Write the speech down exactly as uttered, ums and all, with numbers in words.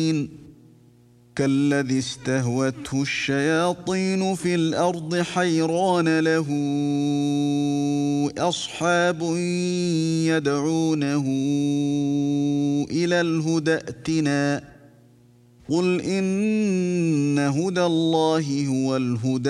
كالذي استهوته الشياطين في الأرض حيران له أصحاب يدعونه إلى الهدى ائتنا قل إن هدى الله هو الهدى